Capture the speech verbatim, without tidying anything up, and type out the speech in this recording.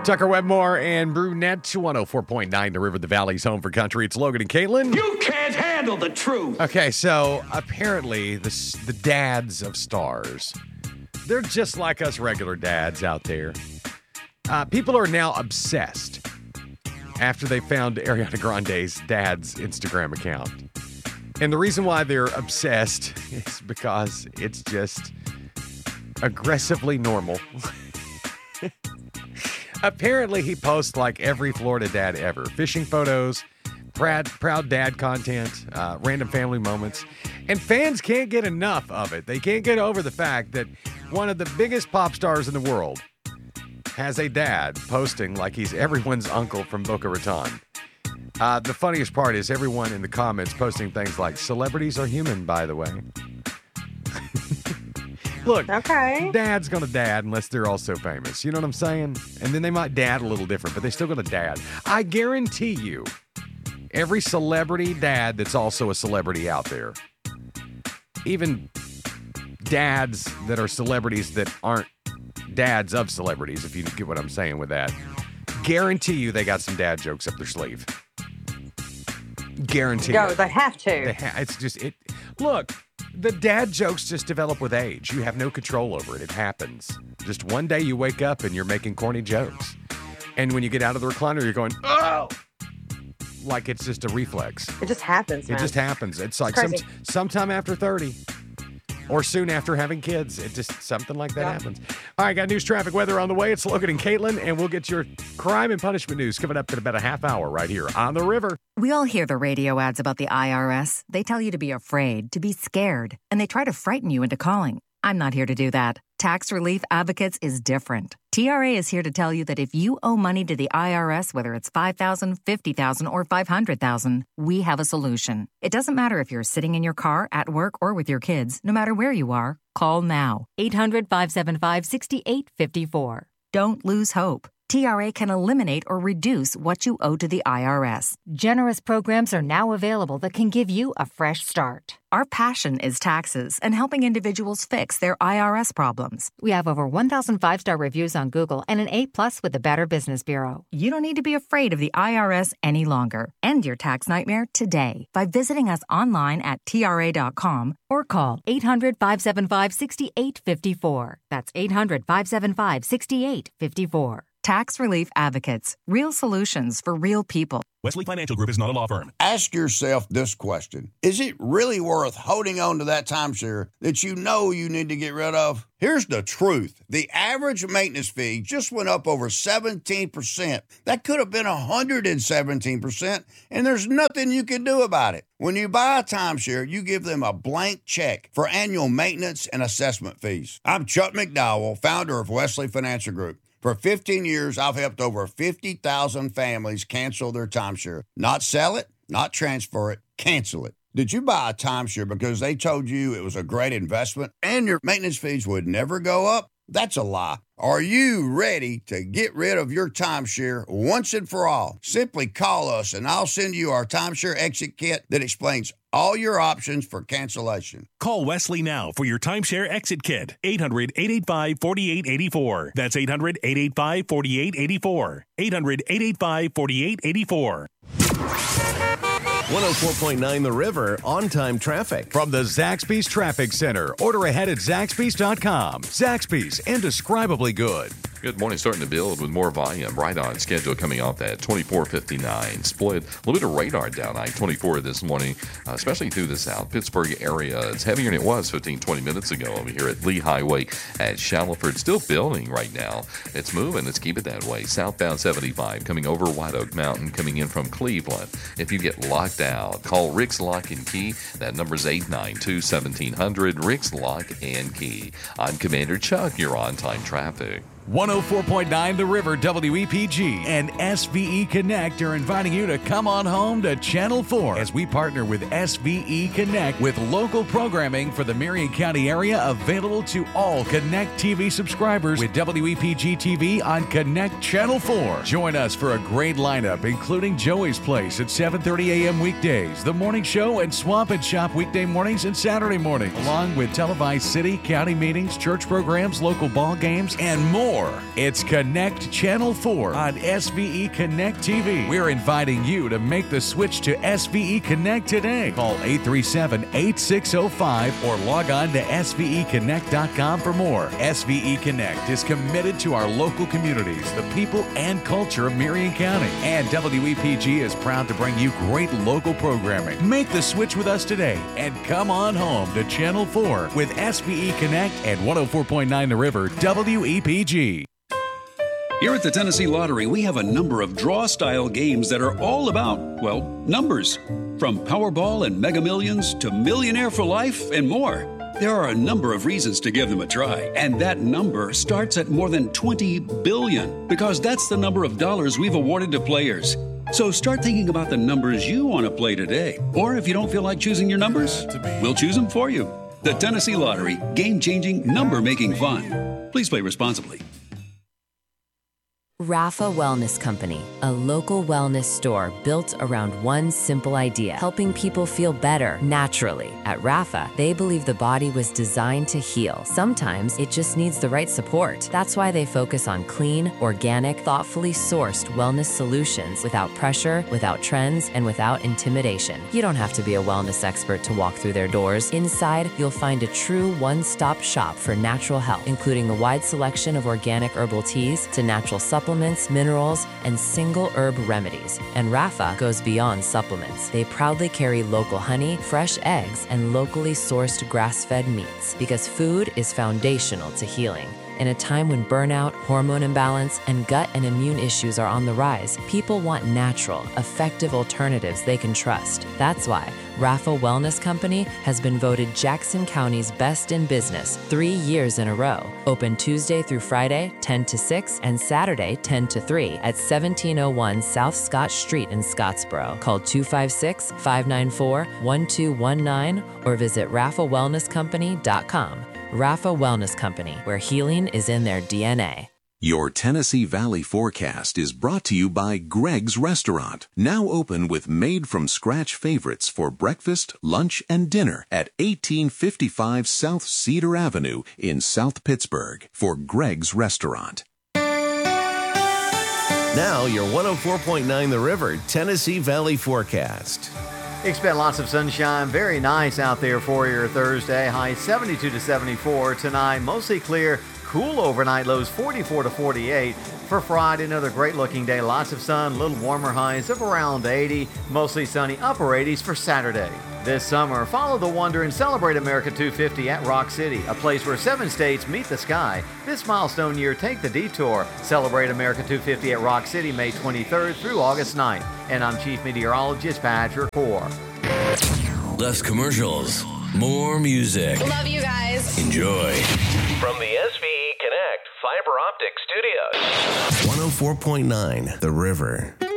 Tucker Webmore and Brunette, one oh four point nine, The River, the Valley's home for country. It's Logan and Caitlin. You can't handle the truth. Okay, so apparently the, the dads of stars, they're just like us regular dads out there. Uh, people are now obsessed after they found Ariana Grande's dad's Instagram account. And the reason why they're obsessed is because it's just aggressively normal. Apparently, he posts like every Florida dad ever. Fishing photos, proud, proud dad content, uh, random family moments. And fans can't get enough of it. They can't get over the fact that one of the biggest pop stars in the world has a dad posting like he's everyone's uncle from Boca Raton. Uh, the funniest part is everyone in the comments posting things like, celebrities are human, by the way. Look, okay. Dad's gonna dad unless they're also famous. You know what I'm saying? And then they might dad a little different, but they still gonna dad. I guarantee you, every celebrity dad that's also a celebrity out there, even dads that are celebrities that aren't dads of celebrities, if you get what I'm saying with that, guarantee you they got some dad jokes up their sleeve. Guarantee. No, it. they have to. They ha- it's just it. Look. The dad jokes just develop with age. You have no control over it. It happens. Just one day you wake up and you're making corny jokes. And when you get out of the recliner, you're going, oh! Like it's just a reflex. It just happens, man. It just happens. It's like It's some, sometime after thirty or soon after having kids. It just, something like that yeah. happens. All right, got news, traffic, weather on the way. It's Logan and Caitlin, and we'll get your crime and punishment news coming up in about a half hour right here on The River. We all hear the radio ads about the I R S. They tell you to be afraid, to be scared, and they try to frighten you into calling. I'm not here to do that. Tax Relief Advocates is different. T R A is here to tell you that if you owe money to the I R S, whether it's five thousand dollars, fifty thousand dollars, or five hundred thousand dollars, we have a solution. It doesn't matter if you're sitting in your car, at work, or with your kids. No matter where you are, call now. eight hundred, five seven five, six eight five four. Don't lose hope. T R A can eliminate or reduce what you owe to the I R S. Generous programs are now available that can give you a fresh start. Our passion is taxes and helping individuals fix their I R S problems. We have over one thousand five-star reviews on Google and an A plus with the Better Business Bureau. You don't need to be afraid of the I R S any longer. End your tax nightmare today by visiting us online at T R A dot com or call eight hundred, five seven five, six eight five four. That's eight hundred, five seven five, six eight five four. Tax Relief Advocates. Real solutions for real people. Wesley Financial Group is not a law firm. Ask yourself this question. Is it really worth holding on to that timeshare that you know you need to get rid of? Here's the truth. The average maintenance fee just went up over seventeen percent. That could have been one hundred seventeen percent, and there's nothing you can do about it. When you buy a timeshare, you give them a blank check for annual maintenance and assessment fees. I'm Chuck McDowell, founder of Wesley Financial Group. For fifteen years, I've helped over fifty thousand families cancel their timeshare. Not sell it, not transfer it, cancel it. Did you buy a timeshare because they told you it was a great investment and your maintenance fees would never go up? That's a lie. Are you ready to get rid of your timeshare once and for all? Simply call us and I'll send you our timeshare exit kit that explains all your options for cancellation. Call Wesley now for your timeshare exit kit. eight hundred, eight eight five, four eight eight four. That's eight hundred, eight eight five, four eight eight four. eight hundred, eight eight five, four eight eight four. one oh four point nine The River, on-time traffic. From the Zaxby's Traffic Center. Order ahead at Zaxby's dot com. Zaxby's, indescribably good. Good morning. Starting to build with more volume. Right on schedule coming off that twenty-four fifty-nine. Split. A little bit of radar down I twenty-four this morning, uh, especially through the South Pittsburgh area. It's heavier than it was fifteen, twenty minutes ago over here at Lee Highway at Shallowford. Still building right now. It's moving. Let's keep it that way. Southbound seventy-five coming over White Oak Mountain, coming in from Cleveland. If you get locked out, call Rick's Lock and Key. That number's eight nine two, seventeen hundred. Rick's Lock and Key. I'm Commander Chuck. You're on time traffic. one oh four point nine The River, W E P G, and S V E Connect are inviting you to come on home to Channel four as we partner with S V E Connect with local programming for the Marion County area available to all Connect T V subscribers with W E P G T V on Connect Channel four. Join us for a great lineup, including Joey's Place at seven thirty a.m. weekdays, The Morning Show, and Swamp and Shop weekday mornings and Saturday mornings, along with televised city, county meetings, church programs, local ball games, and more. more. It's Connect Channel four on S V E Connect T V. We're inviting you to make the switch to S V E Connect today. Call eight three seven, eight six zero five or log on to S V E connect dot com for more. S V E Connect is committed to our local communities, the people and culture of Marion County. And W E P G is proud to bring you great local programming. Make the switch with us today and come on home to Channel four with S V E Connect and one oh four point nine The River W E P G. Here at the Tennessee Lottery, we have a number of draw-style games that are all about, well, numbers. From Powerball and Mega Millions to Millionaire for Life and more. There are a number of reasons to give them a try, and that number starts at more than twenty billion, because that's the number of dollars we've awarded to players. So start thinking about the numbers you want to play today. Or if you don't feel like choosing your numbers, we'll choose them for you. The Tennessee Lottery, game-changing, number-making fun. Please play responsibly. Rafa Wellness Company, a local wellness store built around one simple idea, helping people feel better naturally. At Rafa, they believe the body was designed to heal. Sometimes it just needs the right support. That's why they focus on clean, organic, thoughtfully sourced wellness solutions without pressure, without trends, and without intimidation. You don't have to be a wellness expert to walk through their doors. Inside, you'll find a true one-stop shop for natural health, including a wide selection of organic herbal teas to natural supplements, Supplements, minerals, and single herb remedies. And Rafa goes beyond supplements. They proudly carry local honey, fresh eggs, and locally sourced grass-fed meats, because food is foundational to healing. In a time when burnout, hormone imbalance, and gut and immune issues are on the rise, people want natural, effective alternatives they can trust. That's why Rafa Wellness Company has been voted Jackson County's best in business three years in a row. Open Tuesday through Friday, ten to six, and Saturday, ten to three at seventeen oh one South Scott Street in Scottsboro. Call two five six, five nine four, one two one nine or visit rafa wellness company dot com. Rafa Wellness Company, where healing is in their D N A. Your Tennessee Valley forecast is brought to you by Greg's Restaurant, now open with made-from-scratch favorites for breakfast, lunch, and dinner at eighteen fifty-five South Cedar Avenue in South Pittsburgh for Greg's Restaurant. Now, your one oh four point nine The River Tennessee Valley forecast. Expect lots of sunshine. Very nice out there for your Thursday. High seventy-two to seventy-four tonight. Mostly clear. Cool overnight. Lows forty-four to forty-eight. For Friday, another great looking day. Lots of sun. Little warmer highs of around eighty. Mostly sunny. Upper eighties for Saturday. This summer, follow the wonder and celebrate America two fifty at Rock City, a place where seven states meet the sky. This milestone year, take the detour. Celebrate America two fifty at Rock City May twenty-third through August ninth. And I'm Chief Meteorologist Patrick Orr. Less commercials, more music. Love you guys. Enjoy. From the S V E Connect Fiber Optic Studios. one oh four point nine The River.